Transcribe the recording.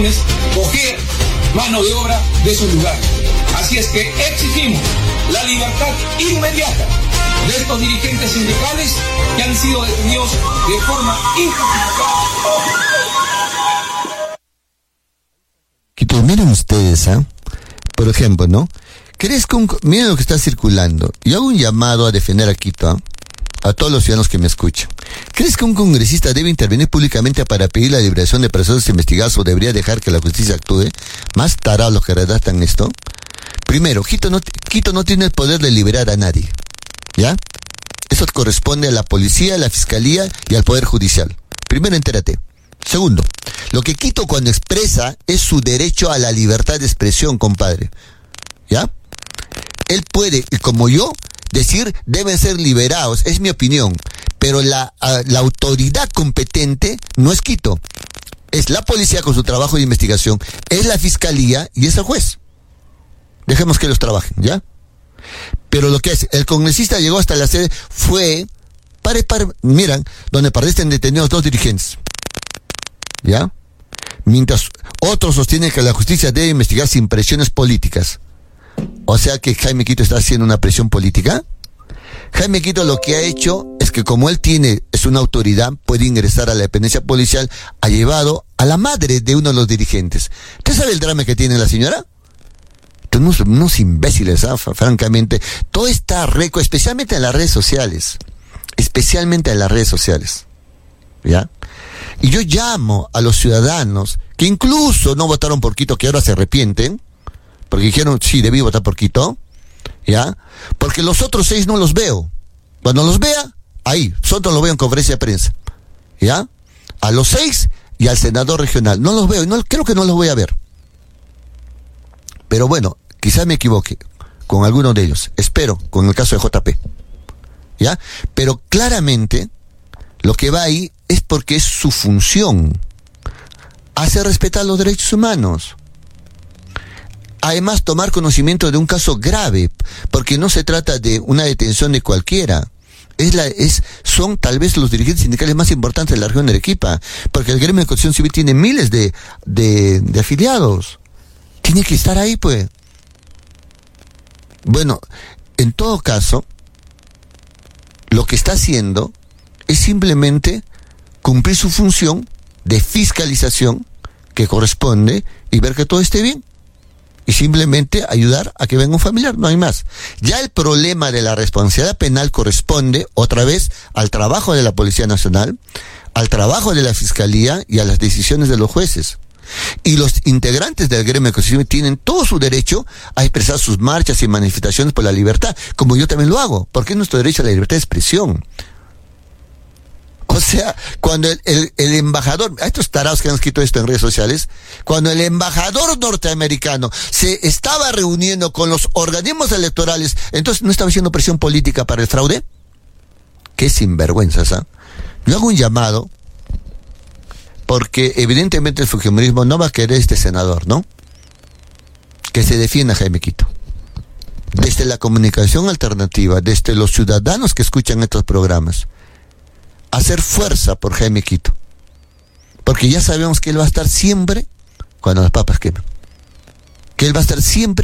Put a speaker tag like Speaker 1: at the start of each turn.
Speaker 1: instituciones coger mano de obra de esos lugares. Así es que exigimos la libertad inmediata de estos dirigentes sindicales que han sido detenidos de forma injustificada.
Speaker 2: Quito, miren ustedes, por ejemplo, ¿no? ¿Crees que miren lo que está circulando? Y hago un llamado a defender a Quito, a todos los ciudadanos que me escuchan. ¿Crees que un congresista debe intervenir públicamente para pedir la liberación de personas investigadas o debería dejar que la justicia actúe? Más tarados los que redactan esto. Primero, Quito no tiene el poder de liberar a nadie, ¿ya? Eso corresponde a la policía, a la fiscalía y al poder judicial. Primero, entérate. Segundo, lo que Quito cuando expresa es su derecho a la libertad de expresión, compadre, ¿ya? Él puede, y como yo, decir deben ser liberados, es mi opinión, pero la autoridad competente no es Quito, es la policía con su trabajo de investigación, es la fiscalía y es el juez. Dejemos que los trabajen, ¿ya? Pero lo que es, el congresista llegó hasta la sede, fue, miran, donde parecen detenidos 2 dirigentes, ¿ya? Mientras otros sostienen que la justicia debe investigar sin presiones políticas. O sea que Jaime Quito está haciendo una presión política. Jaime Quito lo que ha hecho es que como él es una autoridad, puede ingresar a la dependencia policial, ha llevado a la madre de uno de los dirigentes. ¿Usted sabe el drama que tiene la señora? Unos imbéciles, francamente. Todo está récord, especialmente en las redes sociales. ¿Ya? Y yo llamo a los ciudadanos que incluso no votaron por Quito, que ahora se arrepienten, porque dijeron, sí, debí votar por Quito, ¿ya? Porque los otros 6 no los veo. Cuando los vea, ahí, solo los veo en conferencia de prensa, ¿ya? A los 6 y al senador regional, no los veo, creo que no los voy a ver. Pero bueno, quizás me equivoque con alguno de ellos, espero, con el caso de JP, ¿ya? Pero claramente, lo que va ahí es porque es su función, hacer respetar los derechos humanos. Además, tomar conocimiento de un caso grave, porque no se trata de una detención de cualquiera. Son tal vez los dirigentes sindicales más importantes de la región de Arequipa, porque el gremio de construcción civil tiene miles de afiliados. Tiene que estar ahí, pues. Bueno, en todo caso, lo que está haciendo es simplemente cumplir su función de fiscalización que corresponde y ver que todo esté bien. Y simplemente ayudar a que venga un familiar, no hay más. Ya el problema de la responsabilidad penal corresponde otra vez al trabajo de la Policía Nacional, al trabajo de la Fiscalía y a las decisiones de los jueces. Y los integrantes del gremio de construcción tienen todo su derecho a expresar sus marchas y manifestaciones por la libertad, como yo también lo hago, porque es nuestro derecho a la libertad de expresión. O sea, cuando el embajador, a estos tarados que han escrito esto en redes sociales, cuando el embajador norteamericano se estaba reuniendo con los organismos electorales, entonces ¿no estaba haciendo presión política para el fraude? Qué sinvergüenzas, ¿ah? Yo hago un llamado, porque evidentemente el fujimorismo no va a querer este senador, ¿no? Que se defienda Jaime Quito. Desde la comunicación alternativa, desde los ciudadanos que escuchan estos programas, hacer fuerza por Jaime Quito, porque ya sabemos que él va a estar siempre cuando las papas queman, que él va a estar siempre